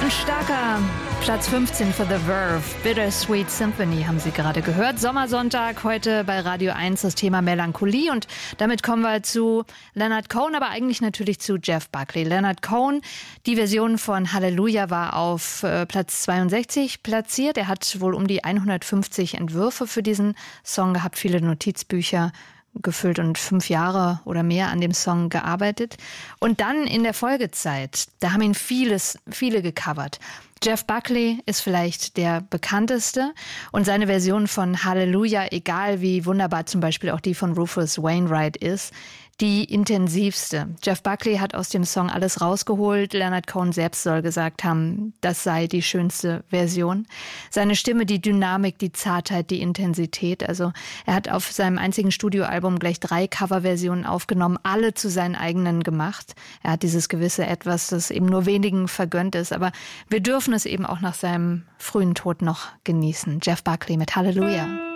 Ein starker Platz 15 für The Verve. Bittersweet Symphony haben Sie gerade gehört. Sommersonntag heute bei Radio 1 das Thema Melancholie. Und damit kommen wir zu Leonard Cohen, aber eigentlich natürlich zu Jeff Buckley. Leonard Cohen, die Version von Halleluja war auf Platz 62 platziert. Er hat wohl um die 150 Entwürfe für diesen Song gehabt, viele Notizbücher gefüllt und 5 Jahre oder mehr an dem Song gearbeitet. Und dann in der Folgezeit, da haben ihn viele gecovert. Jeff Buckley ist vielleicht der bekannteste und seine Version von Halleluja, egal wie wunderbar zum Beispiel auch die von Rufus Wainwright ist, die intensivste. Jeff Buckley hat aus dem Song alles rausgeholt. Leonard Cohen selbst soll gesagt haben, das sei die schönste Version. Seine Stimme, die Dynamik, die Zartheit, die Intensität. Also er hat auf seinem einzigen Studioalbum gleich 3 Coverversionen aufgenommen, alle zu seinen eigenen gemacht. Er hat dieses gewisse Etwas, das eben nur wenigen vergönnt ist. Aber wir dürfen es eben auch nach seinem frühen Tod noch genießen. Jeff Buckley mit Halleluja.